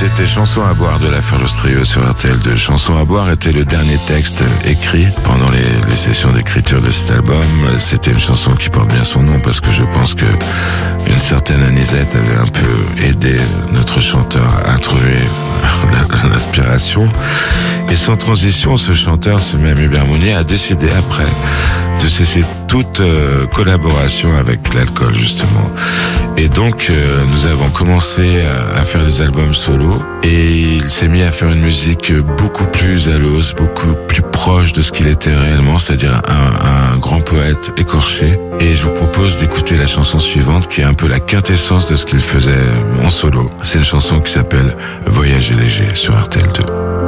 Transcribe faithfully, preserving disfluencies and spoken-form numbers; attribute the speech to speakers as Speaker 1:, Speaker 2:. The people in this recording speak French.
Speaker 1: C'était Chanson à boire de la Ferlos Trio sur R T L deux. Chanson à boire était le dernier texte écrit pendant les, les sessions d'écriture de cet album. C'était une chanson qui porte bien son nom parce que je pense que une certaine Anisette avait un peu aidé notre chanteur à trouver l'inspiration. Et sans transition, ce chanteur, ce même Hubert Mounier, a décidé après de cesser toute euh, collaboration avec l'alcool, justement. Et donc, euh, nous avons commencé à, à faire des albums solo, et il s'est mis à faire une musique beaucoup plus à l'os, beaucoup plus proche de ce qu'il était réellement, c'est-à-dire un, un grand poète écorché. Et je vous propose d'écouter la chanson suivante, qui est un peu la quintessence de ce qu'il faisait en solo. C'est une chanson qui s'appelle Voyager léger sur R T L deux.